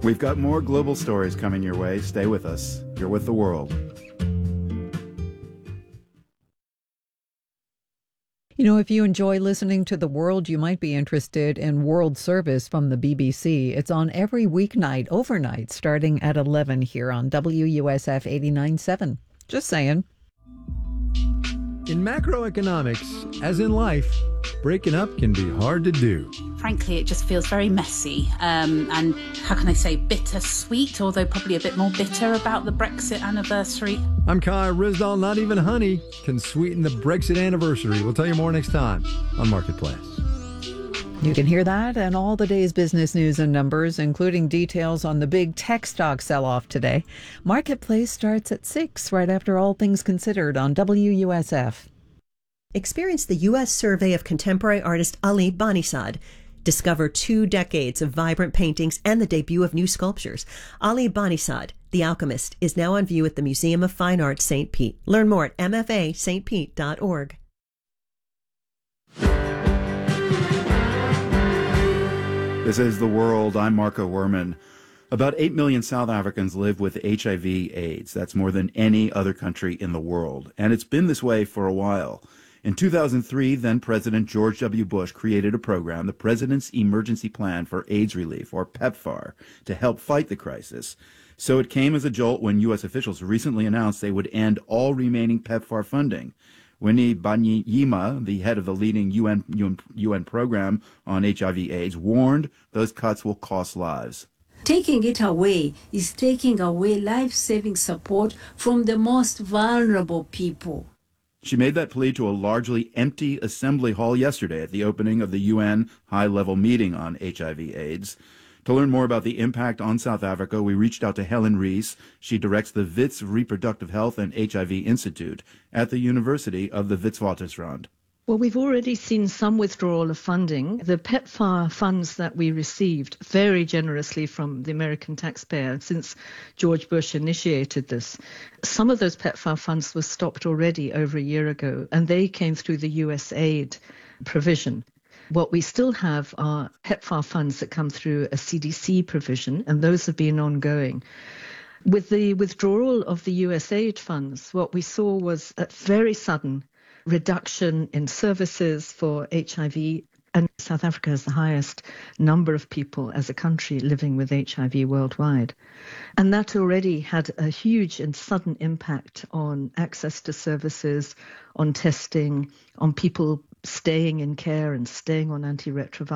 We've got more global stories coming your way. Stay with us. You're with The World. You know, if you enjoy listening to The World, you might be interested in World Service from the BBC. It's on every weeknight, overnight, starting at 11 here on WUSF 89.7. Just saying. In macroeconomics, as in life, breaking up can be hard to do. Frankly, it just feels very messy and, how can I say, bittersweet, although probably a bit more bitter about the Brexit anniversary. I'm Kai Rizdal. Not even honey can sweeten the Brexit anniversary. We'll tell you more next time on Marketplace. You can hear that and all the day's business news and numbers, including details on the big tech stock sell-off today. Marketplace starts at 6, right after All Things Considered on WUSF. Experience the U.S. survey of contemporary artist Ali Banisad. Discover 2 decades of vibrant paintings and the debut of new sculptures. Ali Banisad, The Alchemist, is now on view at the Museum of Fine Arts, St. Pete. Learn more at mfastpete.org. This is The World. I'm Marco Werman. About 8 million South Africans live with HIV/AIDS. That's more than any other country in the world. And it's been this way for a while. In 2003, then-President George W. Bush created a program, the President's Emergency Plan for AIDS Relief, or PEPFAR, to help fight the crisis. So it came as a jolt when U.S. officials recently announced they would end all remaining PEPFAR funding. Winnie Banyima, the head of the leading UN program on HIV/AIDS, warned those cuts will cost lives. Taking it away is taking away life-saving support from the most vulnerable people. She made that plea to a largely empty assembly hall yesterday at the opening of the UN high-level meeting on HIV/AIDS. To learn more about the impact on South Africa, we reached out to Helen Rees. She directs the Wits Reproductive Health and HIV Institute at the University of the Witwatersrand. Well, we've already seen some withdrawal of funding. The PEPFAR funds that we received very generously from the American taxpayer since George Bush initiated this. Some of those PEPFAR funds were stopped already over a year ago, and they came through the USAID provision. What we still have are PEPFAR funds that come through a CDC provision, and those have been ongoing. With the withdrawal of the USAID funds, what we saw was a very sudden reduction in services for HIV, and South Africa has the highest number of people as a country living with HIV worldwide. And that already had a huge and sudden impact on access to services, on testing, on people staying in care and staying on antiretrovirals.